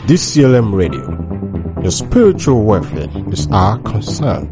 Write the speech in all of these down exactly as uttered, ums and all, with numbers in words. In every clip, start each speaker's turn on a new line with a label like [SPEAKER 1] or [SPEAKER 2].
[SPEAKER 1] D C L M Radio. Your spiritual welfare is our concern.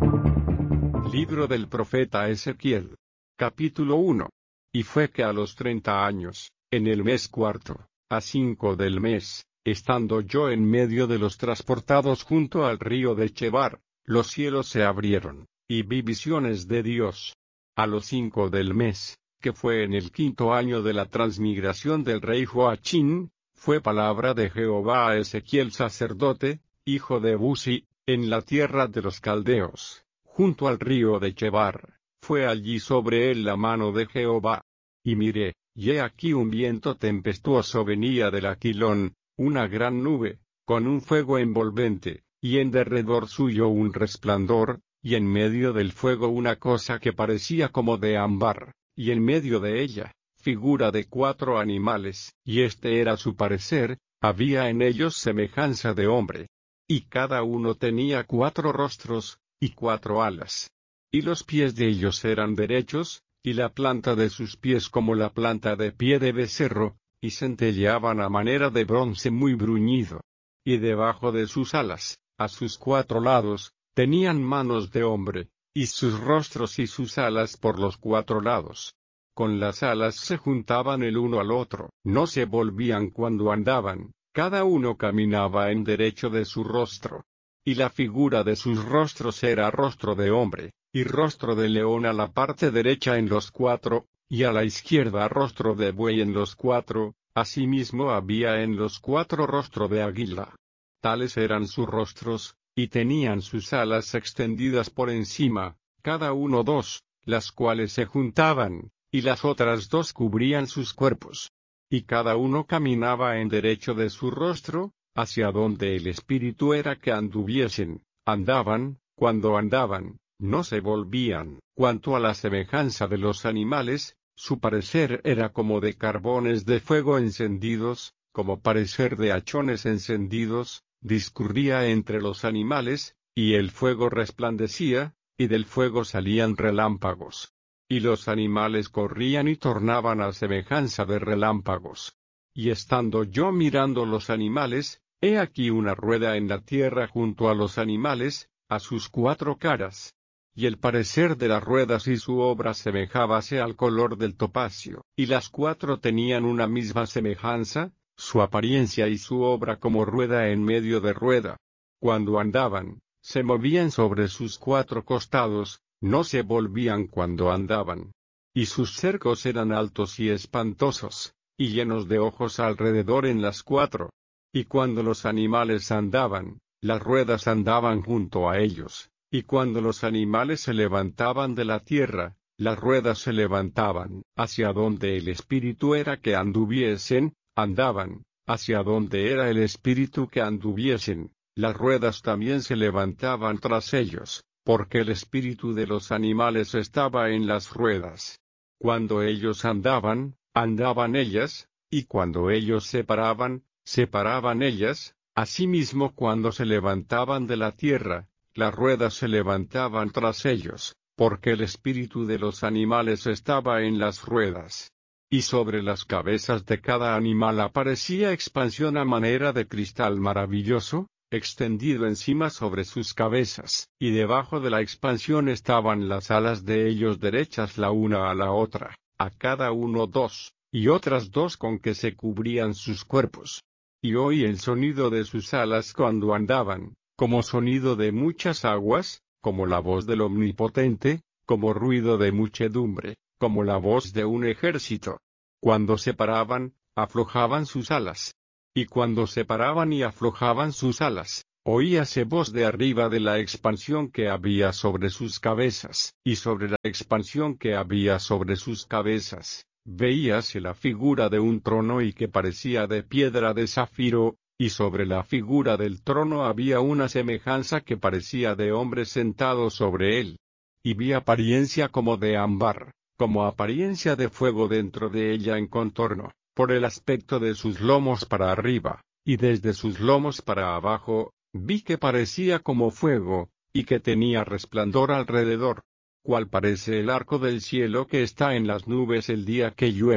[SPEAKER 2] Libro del profeta Ezequiel. Capítulo uno. Y fue que a los treinta años, en el mes cuarto, a cinco del mes, estando yo en medio de los transportados junto al río de Chebar, los cielos se abrieron, y vi visiones de Dios. A los cinco del mes, que fue en el quinto año de la transmigración del rey Joachín, fue palabra de Jehová a Ezequiel sacerdote, hijo de Buzi, en la tierra de los caldeos, junto al río de Chebar. Fue allí sobre él la mano de Jehová. Y miré, y he aquí un viento tempestuoso venía del Aquilón, una gran nube, con un fuego envolvente, y en derredor suyo un resplandor, y en medio del fuego una cosa que parecía como de ámbar, y en medio de ella, figura de cuatro animales, y este era su parecer, había en ellos semejanza de hombre. Y cada uno tenía cuatro rostros, y cuatro alas. Y los pies de ellos eran derechos, y la planta de sus pies como la planta de pie de becerro, y centelleaban a manera de bronce muy bruñido. Y debajo de sus alas, a sus cuatro lados, tenían manos de hombre, y sus rostros y sus alas por los cuatro lados. Con las alas se juntaban el uno al otro, no se volvían cuando andaban, cada uno caminaba en derecho de su rostro. Y la figura de sus rostros era rostro de hombre, y rostro de león a la parte derecha en los cuatro, y a la izquierda rostro de buey en los cuatro, asimismo había en los cuatro rostro de águila. Tales eran sus rostros, y tenían sus alas extendidas por encima, cada uno dos, las cuales se juntaban, y las otras dos cubrían sus cuerpos. Y cada uno caminaba en derecho de su rostro, hacia donde el espíritu era que anduviesen, andaban, cuando andaban, no se volvían. Cuanto a la semejanza de los animales, su parecer era como de carbones de fuego encendidos, como parecer de hachones encendidos, discurría entre los animales, y el fuego resplandecía, y del fuego salían relámpagos. Y los animales corrían y tornaban a semejanza de relámpagos. Y estando yo mirando los animales, he aquí una rueda en la tierra junto a los animales, a sus cuatro caras. Y el parecer de las ruedas y su obra semejábase al color del topacio, y las cuatro tenían una misma semejanza, su apariencia y su obra como rueda en medio de rueda. Cuando andaban, se movían sobre sus cuatro costados, no se volvían cuando andaban. Y sus cercos eran altos y espantosos, y llenos de ojos alrededor en las cuatro. Y cuando los animales andaban, las ruedas andaban junto a ellos, y cuando los animales se levantaban de la tierra, las ruedas se levantaban, hacia donde el espíritu era que anduviesen, andaban, hacia donde era el espíritu que anduviesen, las ruedas también se levantaban tras ellos, porque el espíritu de los animales estaba en las ruedas. Cuando ellos andaban, andaban ellas, y cuando ellos se paraban, se paraban ellas, asimismo cuando se levantaban de la tierra, las ruedas se levantaban tras ellos, porque el espíritu de los animales estaba en las ruedas. Y sobre las cabezas de cada animal aparecía expansión a manera de cristal maravilloso, extendido encima sobre sus cabezas, y debajo de la expansión estaban las alas de ellos derechas la una a la otra, a cada uno dos, y otras dos con que se cubrían sus cuerpos. Y oí el sonido de sus alas cuando andaban, como sonido de muchas aguas, como la voz del Omnipotente, como ruido de muchedumbre, como la voz de un ejército. Cuando se paraban, aflojaban sus alas. Y cuando se paraban y aflojaban sus alas, oíase voz de arriba de la expansión que había sobre sus cabezas, y sobre la expansión que había sobre sus cabezas, veíase la figura de un trono y que parecía de piedra de zafiro, y sobre la figura del trono había una semejanza que parecía de hombre sentado sobre él. Y vi apariencia como de ámbar, como apariencia de fuego dentro de ella en contorno, por el aspecto de sus lomos para arriba, y desde sus lomos para abajo, vi que parecía como fuego, y que tenía resplandor alrededor, cual parece el arco del cielo que está en las nubes el día que llueve,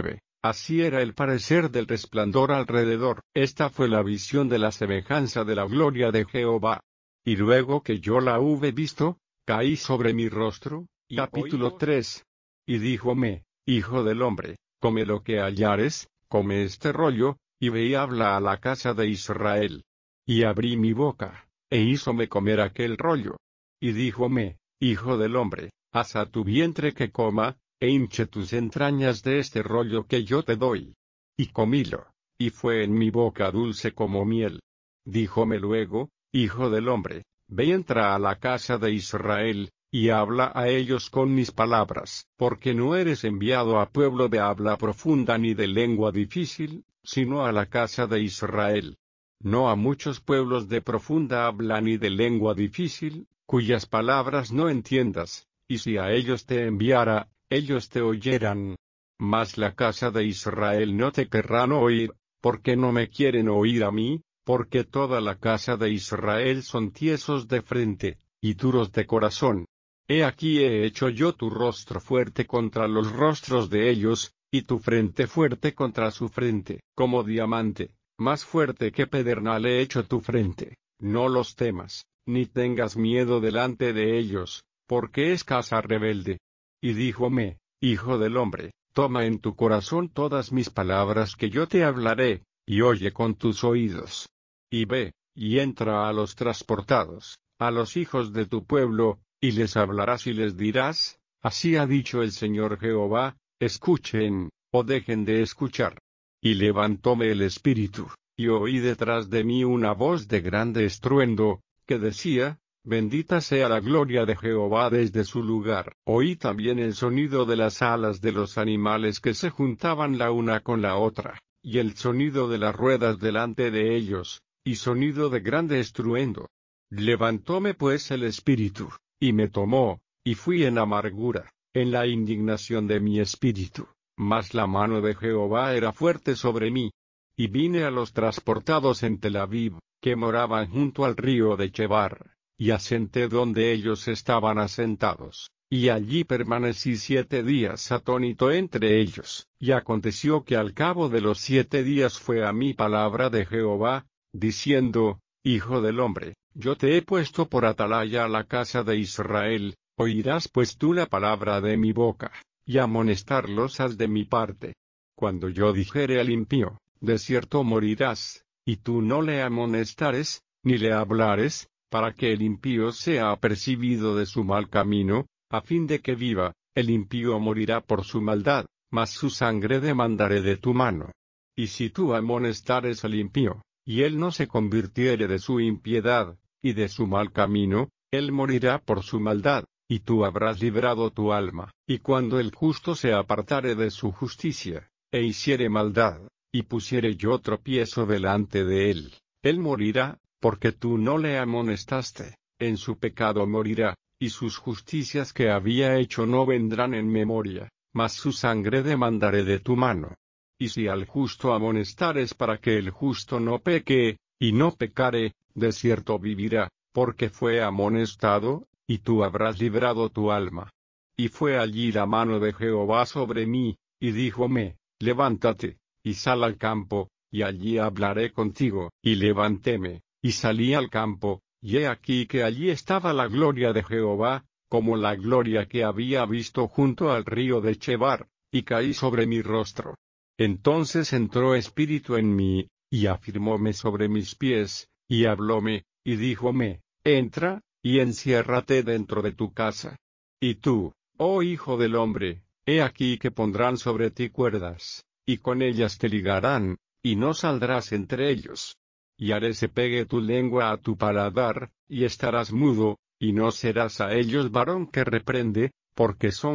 [SPEAKER 2] Así era el parecer del resplandor alrededor. Esta fue la visión de la semejanza de la gloria de Jehová. Y luego que yo la hube visto, caí sobre mi rostro. Y Capítulo tres. Y díjome, hijo del hombre, come lo que hallares, come este rollo, y ve y habla a la casa de Israel. Y abrí mi boca, e hízome comer aquel rollo. Y díjome, hijo del hombre, haz a tu vientre que coma, e hinche tus entrañas de este rollo que yo te doy. Y comílo, y fue en mi boca dulce como miel. Díjome luego, hijo del hombre, ve y entra a la casa de Israel, y habla a ellos con mis palabras, porque no eres enviado a pueblo de habla profunda ni de lengua difícil, sino a la casa de Israel. No a muchos pueblos de profunda habla ni de lengua difícil, cuyas palabras no entiendas, y si a ellos te enviara, ellos te oyeran. Mas la casa de Israel no te querrán oír, porque no me quieren oír a mí, porque toda la casa de Israel son tiesos de frente, y duros de corazón. He aquí he hecho yo tu rostro fuerte contra los rostros de ellos, y tu frente fuerte contra su frente, como diamante, más fuerte que pedernal he hecho tu frente. No los temas, ni tengas miedo delante de ellos, porque es casa rebelde. Y díjome, hijo del hombre, toma en tu corazón todas mis palabras que yo te hablaré, y oye con tus oídos. Y ve, y entra a los transportados, a los hijos de tu pueblo, y les hablarás y les dirás, así ha dicho el Señor Jehová, escuchen, o dejen de escuchar. Y levantóme el espíritu, y oí detrás de mí una voz de grande estruendo, que decía, bendita sea la gloria de Jehová desde su lugar. Oí también el sonido de las alas de los animales que se juntaban la una con la otra, y el sonido de las ruedas delante de ellos, y sonido de grande estruendo. Levantóme pues el espíritu, y me tomó, y fui en amargura, en la indignación de mi espíritu, mas la mano de Jehová era fuerte sobre mí. Y vine a los transportados en Tel Aviv, que moraban junto al río de Chebar, y asenté donde ellos estaban asentados, y allí permanecí siete días atónito entre ellos. Y aconteció que al cabo de los siete días fue a mí palabra de Jehová, diciendo, hijo del hombre, yo te he puesto por atalaya a la casa de Israel, oirás pues tú la palabra de mi boca, y amonestarlos has de mi parte. Cuando yo dijere al impío, de cierto morirás, y tú no le amonestares, ni le hablares, para que el impío sea apercibido de su mal camino, a fin de que viva, el impío morirá por su maldad, mas su sangre demandaré de tu mano. Y si tú amonestares al impío, y él no se convirtiere de su impiedad, y de su mal camino, él morirá por su maldad, y tú habrás librado tu alma. Y cuando el justo se apartare de su justicia, e hiciere maldad, y pusiere yo tropiezo delante de él, él morirá, porque tú no le amonestaste, en su pecado morirá, y sus justicias que había hecho no vendrán en memoria, mas su sangre demandaré de tu mano. Y si al justo amonestares para que el justo no peque, y no pecare, de cierto vivirá, porque fue amonestado, y tú habrás librado tu alma. Y fue allí la mano de Jehová sobre mí, y díjome, levántate, y sal al campo, y allí hablaré contigo. Y levantéme, y salí al campo, y he aquí que allí estaba la gloria de Jehová, como la gloria que había visto junto al río de Chebar, y caí sobre mi rostro. Entonces entró espíritu en mí, y afirmóme sobre mis pies, y hablóme, y díjome, entra, y enciérrate dentro de tu casa. Y tú, oh hijo del hombre, he aquí que pondrán sobre ti cuerdas, y con ellas te ligarán, y no saldrás entre ellos. Y haré se pegue tu lengua a tu paladar, y estarás mudo, y no serás a ellos varón que reprende, porque son